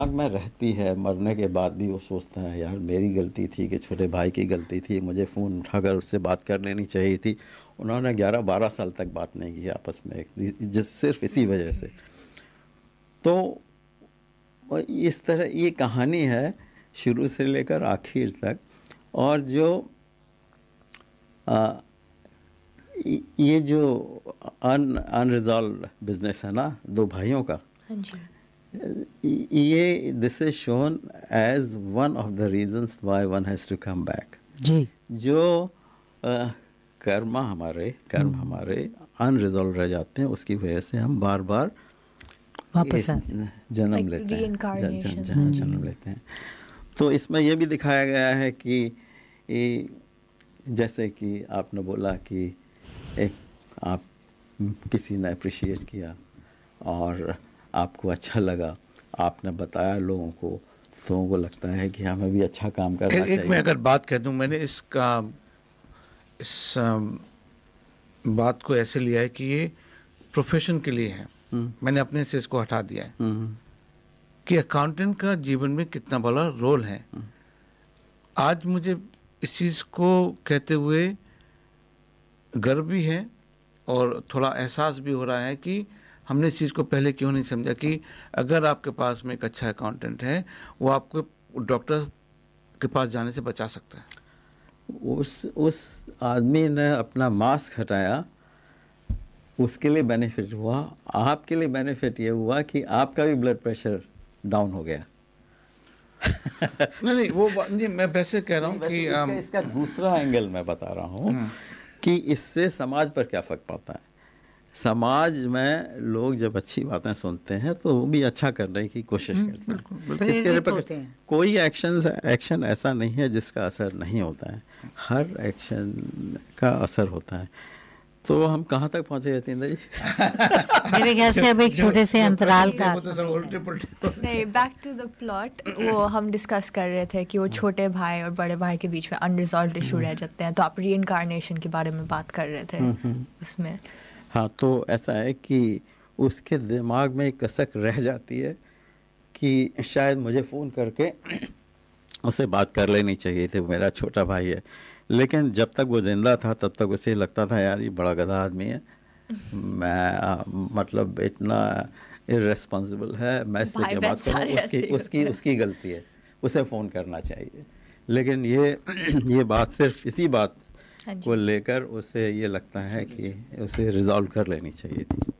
दिमाग में रहती है, मरने के बाद भी वो सोचता है यार मेरी गलती थी कि छोटे भाई की गलती थी, मुझे फ़ोन उठाकर उससे बात कर लेनी चाहिए थी। उन्होंने 11-12 साल तक बात नहीं की आपस में, जिस सिर्फ इसी वजह से। तो इस तरह ये कहानी है शुरू से लेकर आखिर तक। और जो आ, ये जो अनरिजॉल्व बिजनेस है ना दो भाइयों का, हाँ जी। ये this is shown as one of the reasons why one has to come back. जी। जो कर्म हमारे अनरिजॉल्व रह जाते हैं, उसकी वजह से हम बार बार वापस आते हैं। जन्म Like लेते हैं, reincarnation। जन्म लेते हैं। तो इसमें यह भी दिखाया गया है कि जैसे कि आपने बोला कि एक आप किसी ने अप्रिशिएट किया और आपको अच्छा लगा, आपने बताया लोगों को लगता है कि हमें भी अच्छा काम करना चाहिए। एक मैं अगर बात कह दूं, मैंने इस बात को ऐसे लिया है कि ये प्रोफेशन के लिए है। मैंने अपने से इसको हटा दिया है कि अकाउंटेंट का जीवन में कितना बड़ा रोल है। आज मुझे इस चीज़ को कहते हुए गर्व भी है और थोड़ा एहसास भी हो रहा है कि हमने इस चीज़ को पहले क्यों नहीं समझा कि अगर आपके पास में एक अच्छा अकाउंटेंट है, वो आपको डॉक्टर के पास जाने से बचा सकता है। उस आदमी ने अपना मास्क हटाया, उसके लिए बेनिफिट हुआ। आपके लिए बेनिफिट ये हुआ कि आपका भी ब्लड प्रेशर डाउन हो गया। नहीं वो नहीं, मैं वैसे कह रहा हूँ कि इसका दूसरा एंगल मैं बता रहा हूँ कि इससे समाज पर क्या फ़र्क पड़ता है। समाज में लोग जब अच्छी बातें सुनते हैं तो वो भी अच्छा करने की कोशिश करते हैं। इसके कोई एक्शन ऐसा नहीं है जिसका असर नहीं होता है, हर एक्शन का असर होता है। तो हम कहाँ तक पहुँचे यतीन्द्र जी? मेरे ख्याल से अब एक छोटे से अंतराल का नहीं, बैक टू द प्लॉट। वो हम डिस्कस कर रहे थे कि वो छोटे भाई और बड़े भाई के बीच में अनरिजॉल्व्ड इशू रह जाते हैं, तो आप रीइंकार्नेशन के बारे में बात कर रहे थे उसमें। हाँ, तो ऐसा है कि उसके दिमाग में एक कसक रह जाती है कि शायद मुझे फ़ोन करके उससे बात कर लेनी चाहिए थी, मेरा छोटा भाई है। लेकिन जब तक वो ज़िंदा था तब तक उसे लगता था यार ये बड़ा गधा आदमी है, मैं मतलब इतना इर्रेस्पॉन्सिबल है, मैं इससे क्या बात करूँ, उसकी गलती है, उसे फ़ोन करना चाहिए। लेकिन ये बात सिर्फ इसी बात को लेकर उसे ये लगता है कि उसे रिजॉल्व कर लेनी चाहिए थी।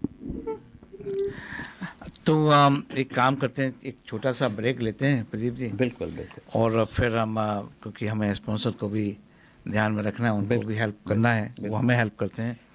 तो एक काम करते हैं, एक छोटा सा ब्रेक लेते हैं प्रदीप जी। बिल्कुल बिल्कुल। और फिर हम क्योंकि हमें स्पॉन्सर को भी ध्यान में रखना है, उनको भी हेल्प करना है, वो हमें हेल्प करते हैं।